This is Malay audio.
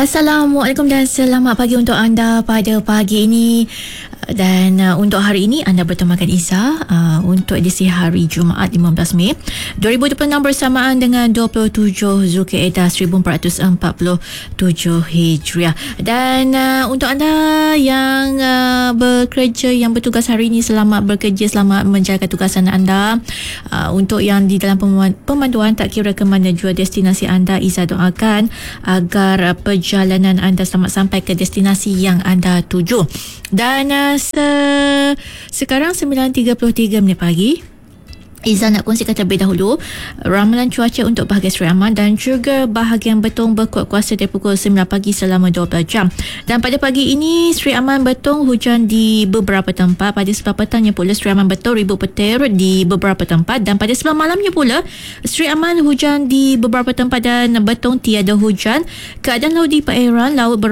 Assalamualaikum dan selamat pagi untuk anda pada pagi ini. Dan untuk hari ini anda bertemakan Izzah untuk edisi hari Jumaat 15 Mei 2026 bersamaan dengan 27 Zulkaidah 1447 Hijriah. Dan untuk anda yang bekerja, yang bertugas hari ini, selamat bekerja, selamat menjaga tugasan anda. Untuk yang di dalam pemanduan tak kira ke mana jua destinasi anda, Izzah doakan agar perjalanan anda selamat sampai ke destinasi yang anda tuju. Dan sekarang 9.33 minit pagi. Izzah nak kongsikan terlebih dahulu ramalan cuaca untuk bahagian Seri Aman dan juga bahagian Betong berkuat kuasa dari pukul 9 pagi selama 12 jam. Dan pada pagi ini Seri Aman Betong hujan di beberapa tempat. Pada sebelah petangnya pula Seri Aman Betong ribut petir di beberapa tempat, dan pada sebelah malamnya pula Seri Aman hujan di beberapa tempat dan Betong tiada hujan. Keadaan laut di perairan laut